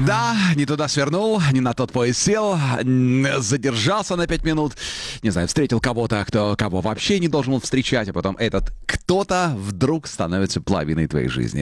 Да, не туда свернул, не на тот поезд сел, задержался на 5 минут, не знаю, встретил кого-то, кого вообще не должен был встречать, а потом этот кто-то вдруг становится половиной твоей жизни.